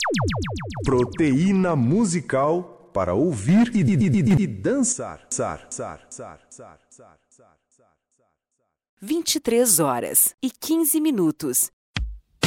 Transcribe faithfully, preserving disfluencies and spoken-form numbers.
Proteína musical para ouvir e, e, e, e dançar. Sar, sar, sar, sar, sar, sar, sar. vinte e três horas e quinze minutos.